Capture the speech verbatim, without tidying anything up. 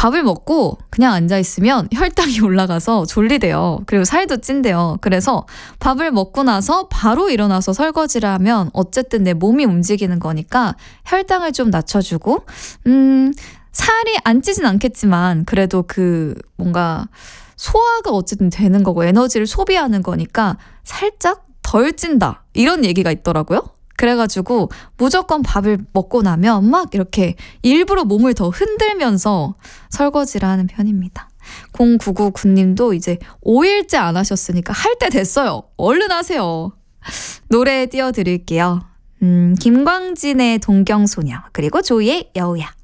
밥을 먹고 그냥 앉아있으면 혈당이 올라가서 졸리대요. 그리고 살도 찐대요. 그래서 밥을 먹고 나서 바로 일어나서 설거지를 하면 어쨌든 내 몸이 움직이는 거니까 혈당을 좀 낮춰주고 음 살이 안 찌진 않겠지만 그래도 그 뭔가 소화가 어쨌든 되는 거고 에너지를 소비하는 거니까 살짝 덜 찐다 이런 얘기가 있더라고요. 그래가지고 무조건 밥을 먹고 나면 막 이렇게 일부러 몸을 더 흔들면서 설거지를 하는 편입니다. 공구구구 님도 이제 오 일째 안 하셨으니까 할 때 됐어요. 얼른 하세요. 노래 띄워드릴게요. 음, 김광진의 동경소녀 그리고 조이의 여우야.